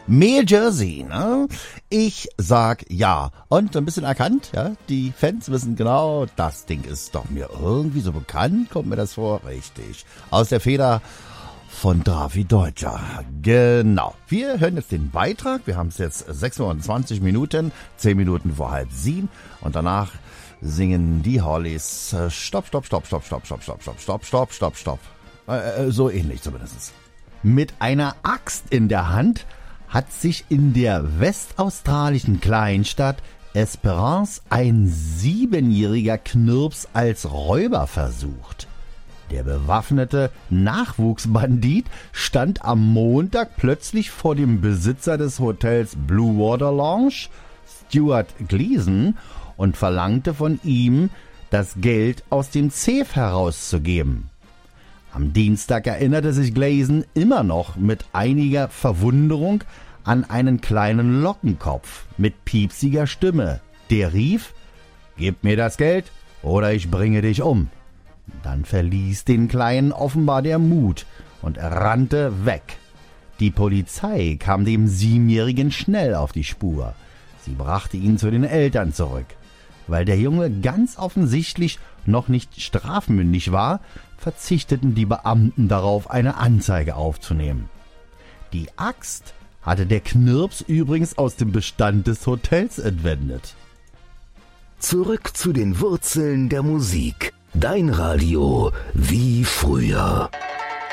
Mehr Jersey, ne? Ich sag ja. Und ein bisschen erkannt, ja? Die Fans wissen genau, das Ding ist doch mir irgendwie so bekannt, kommt mir das vor? Richtig. Aus der Feder von David Deutscher. Genau. Wir hören jetzt den Beitrag. Wir haben es jetzt 26 Minuten, 10 Minuten vor 6:30. Und danach singen die Hollies Stopp, Stopp, Stopp, Stopp, Stopp, Stopp, Stopp, Stopp, Stopp, Stopp, Stopp, Stopp. So ähnlich zumindest. Mit einer Axt in der Hand hat sich in der westaustralischen Kleinstadt Esperance ein 7-jähriger Knirps als Räuber versucht. Der bewaffnete Nachwuchsbandit stand am Montag plötzlich vor dem Besitzer des Hotels Blue Water Lounge, Stuart Gleason, und verlangte von ihm, das Geld aus dem Safe herauszugeben. Am Dienstag erinnerte sich Gleason immer noch mit einiger Verwunderung an einen kleinen Lockenkopf mit piepsiger Stimme. Der rief: »Gib mir das Geld oder ich bringe dich um.« Dann verließ den Kleinen offenbar der Mut und er rannte weg. Die Polizei kam dem 7-Jährigen schnell auf die Spur. Sie brachte ihn zu den Eltern zurück. Weil der Junge ganz offensichtlich noch nicht strafmündig war, verzichteten die Beamten darauf, eine Anzeige aufzunehmen. Die Axt hatte der Knirps übrigens aus dem Bestand des Hotels entwendet. Zurück zu den Wurzeln der Musik. Dein Radio wie früher.